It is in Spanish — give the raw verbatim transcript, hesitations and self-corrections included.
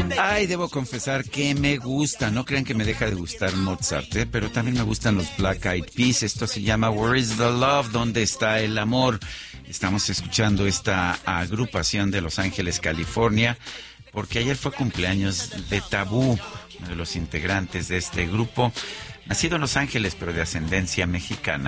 Ay, debo confesar que me gusta, no crean que me deja de gustar Mozart, ¿eh? Pero también me gustan los Black Eyed Peas. Esto se llama Where is the Love? ¿Dónde está el amor? Estamos escuchando esta agrupación de Los Ángeles, California, porque ayer fue cumpleaños de Tabú, uno de los integrantes de este grupo, nacido en Los Ángeles, pero de ascendencia mexicana.